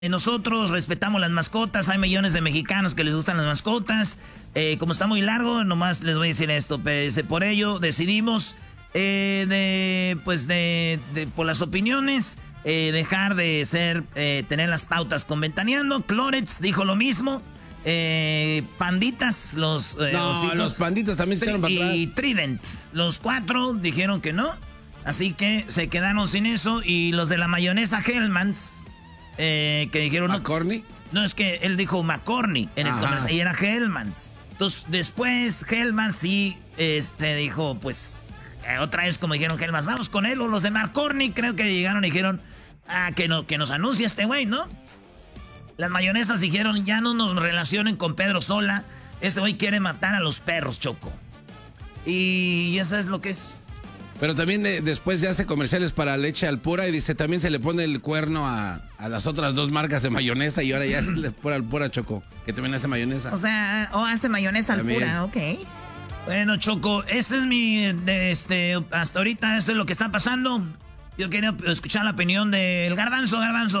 Nosotros respetamos las mascotas, hay millones de mexicanos que les gustan las mascotas. Como está muy largo, nomás les voy a decir esto. Por ello decidimos, por las opiniones, dejar de tener las pautas con Ventaneando. Clorets dijo lo mismo. Panditas, los panditas también se echaron para atrás. Y Trident, los 4 dijeron que no. Así que se quedaron sin eso. Y los de la mayonesa Hellmann's, que dijeron... ¿McCorney? No, es que él dijo McCorney en el comercial y era Hellmann's. Entonces, después Hellmann's sí dijo, pues, otra vez como dijeron Hellmann's, vamos con él. O los de McCorney creo que llegaron y dijeron, que nos anuncie este güey, ¿no? Las mayonesas dijeron, ya no nos relacionen con Pedro Sola. Ese güey quiere matar a los perros, Choco. Y eso es lo que es. Pero también después ya hace comerciales para leche Alpura y dice, también se le pone el cuerno a las otras 2 marcas de mayonesa y ahora ya es pura Alpura, Choco, que también hace mayonesa. O sea, hace mayonesa Alpura, ok. Bueno, Choco, ese es mi, hasta ahorita eso es lo que está pasando. Yo quería escuchar la opinión del Garbanzo.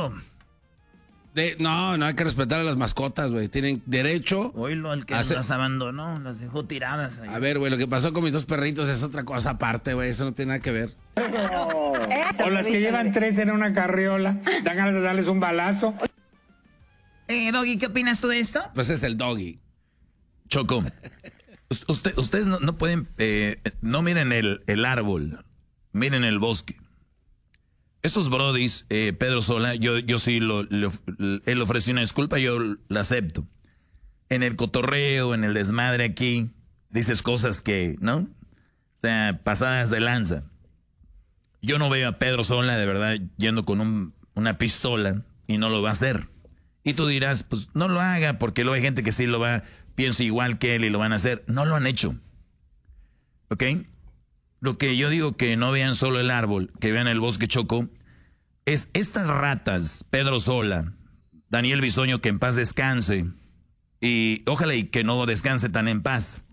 No, hay que respetar a las mascotas, güey. Tienen derecho. Oílo, el que las abandonó, las dejó tiradas ahí. A ver, güey, lo que pasó con mis 2 perritos es otra cosa aparte, güey. Eso no tiene nada que ver. O las que llevan 3 en una carriola. Dan ganas de darles un balazo. Doggy, ¿qué opinas tú de esto? Pues es el Doggy. Choco, ustedes no pueden... no miren el árbol, miren el bosque. Estos brodis, Pedro Sola, yo sí él ofreció una disculpa, yo la acepto. En el cotorreo, en el desmadre aquí, dices cosas que, ¿no? O sea, pasadas de lanza. Yo no veo a Pedro Sola, de verdad, yendo con una pistola y no lo va a hacer. Y tú dirás, pues no lo haga, porque luego hay gente que sí piensa igual que él y lo van a hacer. No lo han hecho. ¿Ok? Lo que yo digo que no vean solo el árbol, que vean el bosque, Choco, es estas ratas, Pedro Sola, Daniel Bisoño, que en paz descanse, y ojalá y que no descanse tan en paz.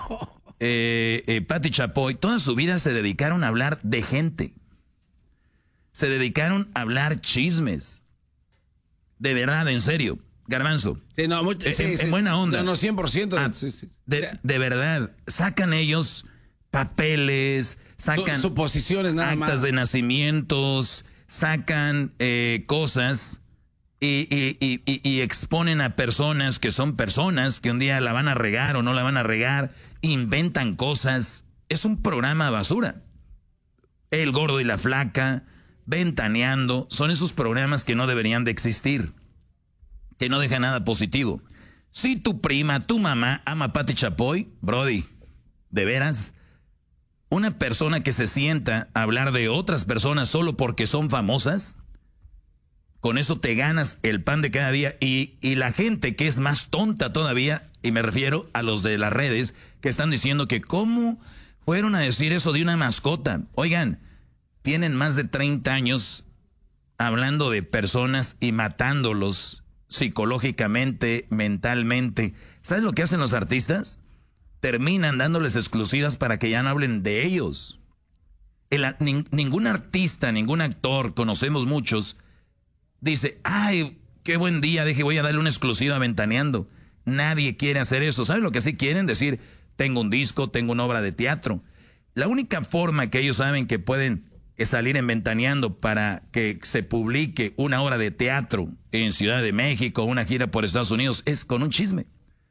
Pati Chapoy, toda su vida se dedicaron a hablar de gente. Se dedicaron a hablar chismes. De verdad, en serio. Garbanzo. Sí, no, en buena onda. No, 100%. De verdad, sacan ellos papeles, sacan suposiciones, nada actas más. de nacimientos, sacan cosas y exponen a personas que son personas que un día la van a regar o no la van a regar, inventan cosas. Es un programa basura. El Gordo y la Flaca, Ventaneando, son esos programas que no deberían de existir, que no dejan nada positivo. Si tu prima, tu mamá ama a Pati Chapoy, Brody, ¿de veras? Una persona que se sienta a hablar de otras personas solo porque son famosas, con eso te ganas el pan de cada día. Y la gente que es más tonta todavía, y me refiero a los de las redes, que están diciendo que cómo fueron a decir eso de una mascota. Oigan, tienen más de 30 años hablando de personas y matándolos psicológicamente, mentalmente. ¿Sabes lo que hacen los artistas? Terminan dándoles exclusivas para que ya no hablen de ellos. Ningún artista, ningún actor, conocemos muchos, dice, ay, qué buen día, voy a darle una exclusiva a Ventaneando. Nadie quiere hacer eso. ¿Sabes lo que sí quieren? Decir, tengo un disco, tengo una obra de teatro. La única forma que ellos saben que pueden salir en Ventaneando para que se publique una obra de teatro en Ciudad de México, una gira por Estados Unidos, es con un chisme.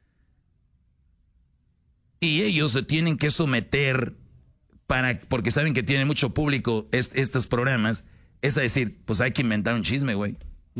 Y ellos se tienen que someter porque saben que tienen mucho público estos programas, es a decir, pues hay que inventar un chisme, güey.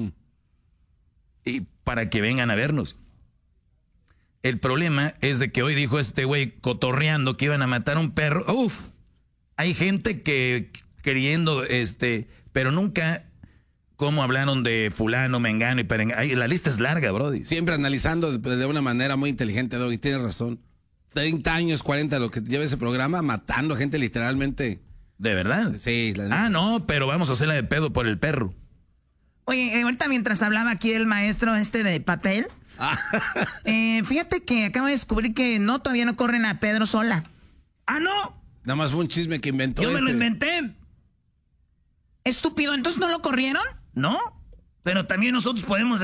Y para que vengan a vernos. El problema es de que hoy dijo este güey cotorreando que iban a matar a un perro. Uf, hay gente que queriendo, pero nunca cómo hablaron de fulano, mengano y perengano. La lista es larga, brody. Siempre analizando de una manera muy inteligente, Doggy, tienes razón. 30 años, 40, lo que lleva ese programa, matando gente literalmente. ¿De verdad? Sí. No, pero vamos a hacerla de pedo por el perro. Oye, ahorita mientras hablaba aquí el maestro de papel, fíjate que acabo de descubrir que todavía no corren a Pedro Sola. ¡Ah, no! Nada más fue un chisme que inventó. Yo me lo inventé. Estúpido, ¿entonces no lo corrieron? ¿No? pero también nosotros podemos